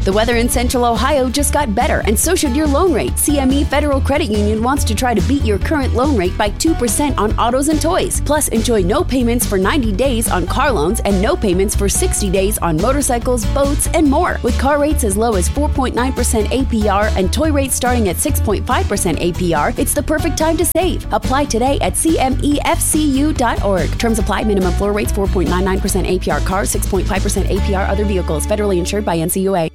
The weather in Central Ohio just got better, and so should your loan rate. CME Federal Credit Union wants to try to beat your current loan rate by 2% on autos and toys. Plus, enjoy no payments for 90 days on car loans and no payments for 60 days on motorcycles, boats, and more. With car rates as low as 4.9% APR and toy rates starting at 6.5% APR, it's the perfect time to save. Apply today at cmefcu.org. Terms apply. Minimum floor rates 4.99% APR cars, 6.5% APR other vehicles. Federally insured by NCUA.